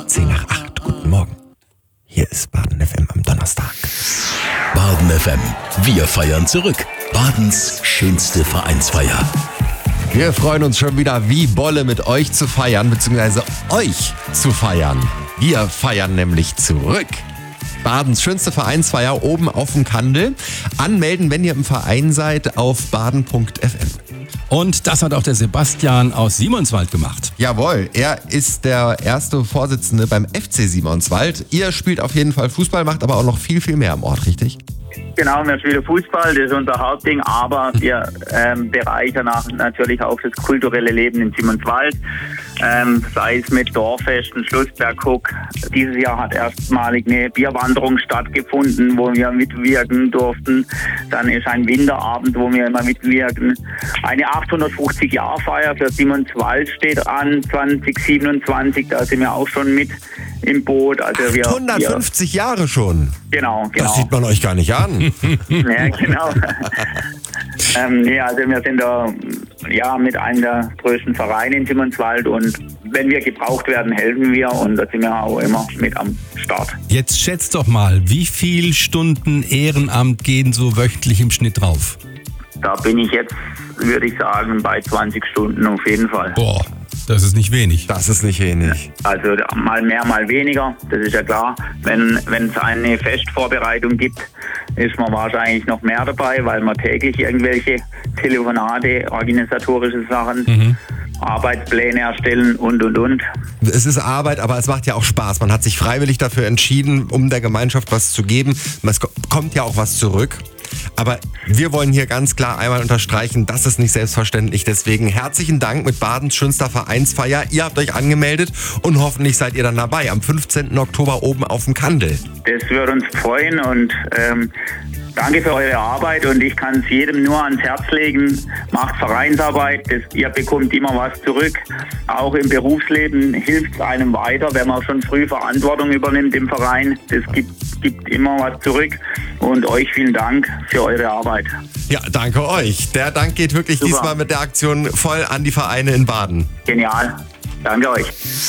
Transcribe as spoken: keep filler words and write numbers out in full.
zehn nach acht. Guten Morgen. Hier ist Baden F M am Donnerstag. Baden F M. Wir feiern zurück. Badens schönste Vereinsfeier. Wir freuen uns schon wieder wie Bolle mit euch zu feiern, beziehungsweise euch zu feiern. Wir feiern nämlich zurück. Badens schönste Vereinsfeier oben auf dem Kandel. Anmelden, wenn ihr im Verein seid, auf baden punkt f m. Und das hat auch der Sebastian aus Simonswald gemacht. Jawohl, er ist der erste Vorsitzende beim F C Simonswald. Ihr spielt auf jeden Fall Fußball, macht aber auch noch viel, viel mehr am Ort, richtig? Genau, wir spielen Fußball, das ist unser Hauptding, aber wir ähm, bereichern auch natürlich auch das kulturelle Leben in Simonswald, ähm, sei es mit Dorffesten, Schlussberghook. Dieses Jahr hat erstmalig eine Bierwanderung stattgefunden, wo wir mitwirken durften. Dann ist ein Winterabend, wo wir immer mitwirken. Eine achthundertfünfzig-Jahr-Feier für Simonswald steht an, zwanzig siebenundzwanzig, da sind wir auch schon mit im Boot. Also wir, hundertfünfzig wir, Jahre schon. Genau, genau. Das sieht man euch gar nicht an. Ja, genau. ähm, ja, also wir sind da ja mit einem der größten Vereine in Simonswald und wenn wir gebraucht werden, helfen wir und da sind wir auch immer mit am Start. Jetzt schätzt doch mal, wie viele Stunden Ehrenamt gehen so wöchentlich im Schnitt drauf? Da bin ich jetzt, würde ich sagen, bei zwanzig Stunden auf jeden Fall. Boah, das ist nicht wenig. Das ist nicht wenig. Also mal mehr, mal weniger, das ist ja klar. Wenn wenn es eine Festvorbereitung gibt, ist man wahrscheinlich noch mehr dabei, weil man täglich irgendwelche Telefonate, organisatorische Sachen, mhm. Arbeitspläne erstellen und, und, und. Es ist Arbeit, aber es macht ja auch Spaß. Man hat sich freiwillig dafür entschieden, um der Gemeinschaft was zu geben. Es kommt ja auch was zurück. Aber wir wollen hier ganz klar einmal unterstreichen, das ist nicht selbstverständlich. Deswegen herzlichen Dank mit Badens schönster Vereinsfeier. Ihr habt euch angemeldet und hoffentlich seid ihr dann dabei am fünfzehnten Oktober oben auf dem Kandel. Das würde uns freuen und ähm, danke für eure Arbeit und ich kann es jedem nur ans Herz legen. Macht Vereinsarbeit, das, ihr bekommt immer was zurück. Auch im Berufsleben hilft es einem weiter, wenn man schon früh Verantwortung übernimmt im Verein. Das gibt, gibt immer was zurück. Und euch vielen Dank für eure Arbeit. Ja, danke euch. Der Dank geht wirklich Super. Diesmal mit der Aktion voll an die Vereine in Baden. Genial. Danke euch.